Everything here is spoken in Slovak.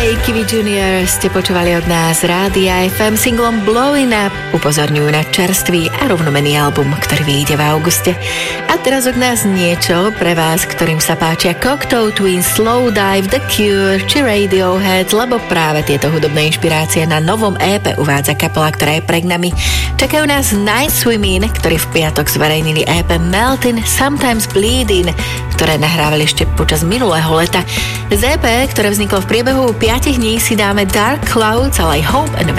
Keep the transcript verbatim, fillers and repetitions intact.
Kiwi junior ste počúvali od nás Rádia ef em singlom Blowing Up. Upozorňujú na čerstvý a rovnomenný album, ktorý vyjde v auguste. A teraz od nás niečo pre vás, ktorým sa páčia Cocteau Twins, Slowdive, The Cure či Radiohead, lebo práve tieto hudobné inšpirácie na novom é pé uvádza kapela, ktorá je pred nami. Čakajú nás Night Swimming, ktorí v piatok zverejnili é pé Melting, Sometimes Bleeding, ktoré nahrávali ešte počas minulého leta. Z é pé, ktoré vzniklo v priebehu piatich dní, si dáme Dark Clouds, ale aj Hope and